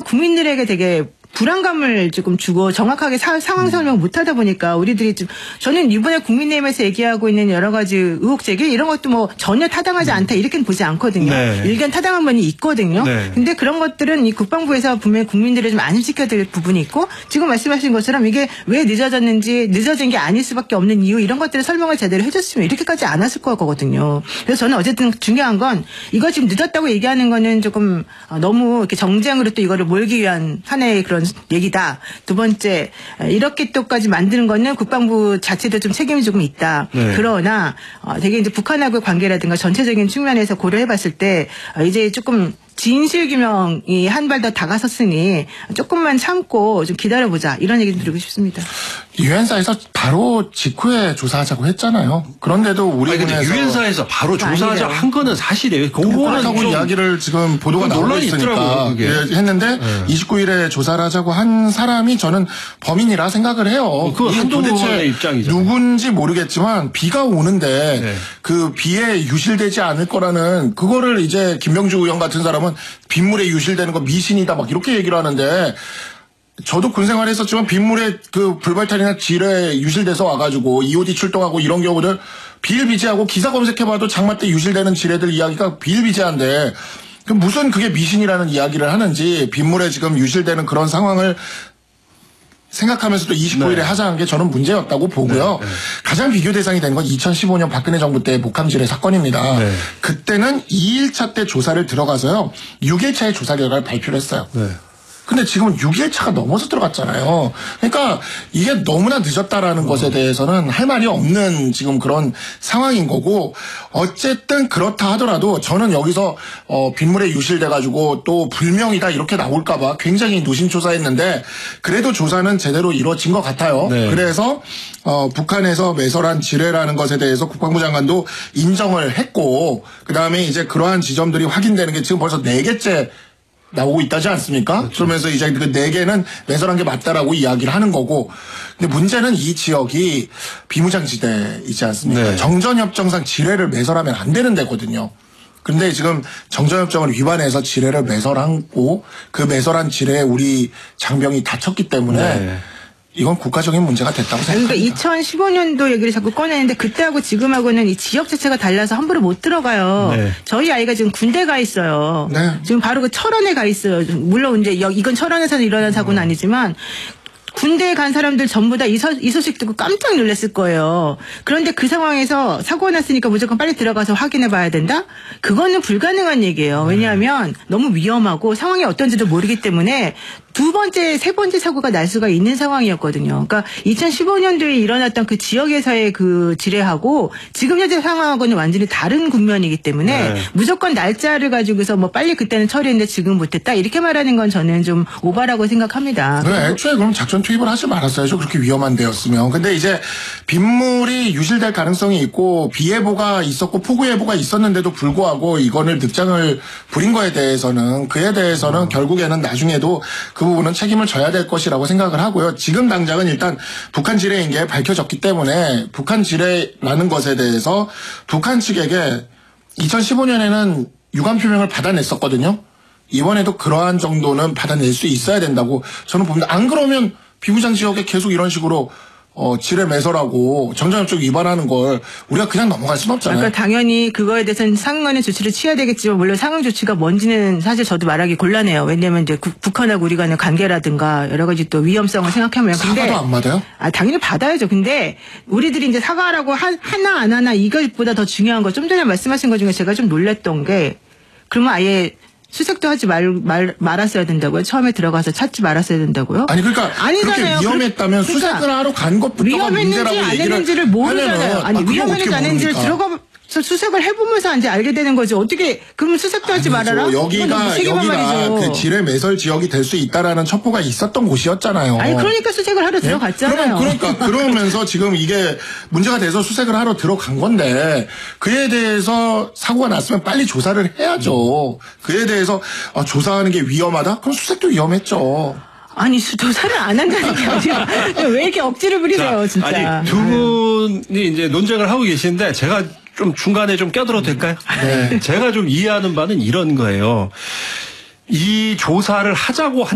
국민들에게 되게 불안감을 조금 주고 정확하게 상황 설명 못하다 보니까 우리들이 좀 저는 이번에 국민의힘에서 얘기하고 있는 여러 가지 의혹 제기 이런 것도 뭐 전혀 타당하지 않다 이렇게는 보지 않거든요. 네. 일견 타당한 면이 있거든요. 네. 근데 그런 것들은 이 국방부에서 분명히 국민들을 좀 안심시켜야 될 부분이 있고 지금 말씀하신 것처럼 이게 왜 늦어졌는지 늦어진 게 아닐 수밖에 없는 이유 이런 것들을 설명을 제대로 해줬으면 이렇게까지 안 왔을 거거든요. 그래서 저는 어쨌든 중요한 건 이거 지금 늦었다고 얘기하는 거는 조금 너무 이렇게 정쟁으로 또 이거를 몰기 위한 하나의 그런 얘기다. 두 번째 이렇게 또까지 만드는 거는 국방부 자체도 좀 책임이 조금 있다. 네. 그러나 되게 이제 북한하고의 관계라든가 전체적인 측면에서 고려해봤을 때 이제 조금 진실규명이 한 발 더 다가섰으니 조금만 참고 좀 기다려보자 이런 얘기 좀 드리고 싶습니다. 유엔사에서 바로 직후에 조사하자고 했잖아요. 그런데도 우리 근데 유엔사에서 바로 조사하자고 한 거는 사실이에요. 그렇다고 이야기를 지금 보도가 나오고 있으니까 했는데 29일에 조사를 하자고 한 사람이 저는 범인이라 생각을 해요. 그건 도대체 누군지 모르겠지만 비가 오는데 그 비에 유실되지 않을 거라는 그거를 이제 김명주 의원 같은 사람은 빗물에 유실되는 거 미신이다 막 이렇게 얘기를 하는데 저도 군 생활을 했었지만 빗물에 그 불발탄이나 지뢰에 유실돼서 와가지고 EOD 출동하고 이런 경우들 비일비재하고 기사 검색해봐도 장마 때 유실되는 지뢰들 이야기가 비일비재한데 그럼 무슨 그게 미신이라는 이야기를 하는지 빗물에 지금 유실되는 그런 상황을 생각하면서도 29일에 하자한 게 저는 문제였다고 보고요. 가장 비교 대상이 된 건 2015년 박근혜 정부 때 목함지뢰 사건입니다. 그때는 2일차 때 조사를 들어가서요. 6일차에 조사 결과를 발표를 했어요. 근데 지금은 6일차가 넘어서 들어갔잖아요. 그러니까 이게 너무나 늦었다라는 것에 대해서는 할 말이 없는 지금 그런 상황인 거고 어쨌든 그렇다 하더라도 저는 여기서 빗물에 유실돼가지고 또 불명이다 이렇게 나올까 봐 굉장히 노심초사했는데 그래도 조사는 제대로 이루어진 것 같아요. 그래서 북한에서 매설한 지뢰라는 것에 대해서 국방부 장관도 인정을 했고 그다음에 이제 그러한 지점들이 확인되는 게 지금 벌써 4개째 나오고 있다지 않습니까? 그렇죠. 그러면서 이제 그 4개는 매설한 게 맞다라고 이야기를 하는 거고. 근데 문제는 이 지역이 비무장지대이지 않습니까? 정전협정상 지뢰를 매설하면 안 되는 데거든요. 근데 지금 정전협정을 위반해서 지뢰를 매설하고 그 매설한 지뢰에 우리 장병이 다쳤기 때문에 이건 국가적인 문제가 됐다고 생각합니다. 그러니까 2015년도 얘기를 자꾸 꺼내는데 그때하고 지금하고는 이 지역 자체가 달라서 함부로 못 들어가요. 저희 아이가 지금 군대 가 있어요. 지금 바로 그 철원에 가 있어요. 물론 이제 이건 철원에서 일어난 사고는 아니지만 군대에 간 사람들 전부 다 이 소식 듣고 깜짝 놀랐을 거예요. 그런데 그 상황에서 사고가 났으니까 무조건 빨리 들어가서 확인해 봐야 된다? 그거는 불가능한 얘기예요. 왜냐하면 너무 위험하고 상황이 어떤지도 모르기 때문에 두 번째, 세 번째 사고가 날 수가 있는 상황이었거든요. 그러니까 2015년도에 일어났던 그 지역에서의 그 지뢰하고 지금 현재 상황하고는 완전히 다른 국면이기 때문에 무조건 날짜를 가지고서 뭐 빨리 그때는 처리했는데 지금 못했다 이렇게 말하는 건 저는 좀 오바라고 생각합니다. 애초에 그럼 작전 투입을 하지 말았어야죠. 그렇게 위험한 데였으면. 근데 이제 빗물이 유실될 가능성이 있고 비 예보가 있었고 폭우 예보가 있었는데도 불구하고 이거를 늑장을 부린 거에 대해서는 그에 대해서는 결국에는 나중에도 그 부분은 책임을 져야 될 것이라고 생각을 하고요. 지금 당장은 일단 북한 지뢰인 게 밝혀졌기 때문에 북한 지뢰라는 것에 대해서 북한 측에게 2015년에는 유감 표명을 받아냈었거든요. 이번에도 그러한 정도는 받아낼 수 있어야 된다고 저는 봅니다. 안 그러면 비무장 지역에 계속 이런 식으로 지뢰 매설하고 정전협정 위반하는 걸 우리가 그냥 넘어갈 수는 없잖아요. 그러니까 당연히 그거에 대해서는 상응하는 조치를 취해야 되겠지만 물론 상응 조치가 뭔지는 사실 저도 말하기 곤란해요. 왜냐하면 이제 북한하고 우리 간의 관계라든가 여러 가지 또 위험성을 생각하면 사과도 안 받아요? 당연히 받아야죠. 근데 우리들이 이제 사과라고 하나 안 하나 이것보다 더 중요한 거 좀 전에 말씀하신 것 중에 제가 좀 놀랬던 게 그러면 아예 수색도 하지 말았어야 된다고요? 처음에 들어가서 찾지 말았어야 된다고요? 아니 그러니까 아니잖아요. 그렇게 위험했다면 수색을 하러 간 것부터가 문제라고 위험했는지 안 얘기를 했는지를 모르잖아요. 아니 위험했는지 안 했는지를 들어가서 수색을 해보면서 이제 알게 되는 거지. 어떻게 그러면 수색도 하지 말아라? 여기가 그 지뢰 매설 지역이 될 수 있다라는 첩보가 있었던 곳이었잖아요. 아니 그러니까 수색을 하러 들어갔잖아요. 그러면서 지금 이게 문제가 돼서 수색을 하러 들어간 건데 그에 대해서 사고가 났으면 빨리 조사를 해야죠. 그에 대해서 조사하는 게 위험하다? 그럼 수색도 위험했죠. 아니 조사를 안 한다는 게 아니라 왜 이렇게 억지를 부리세요, 진짜. 아니 두 분이 이제 논쟁을 하고 계시는데 제가 좀 중간에 좀 껴들어도 될까요? 제가 좀 이해하는 바는 이런 거예요. 이 조사를 하자고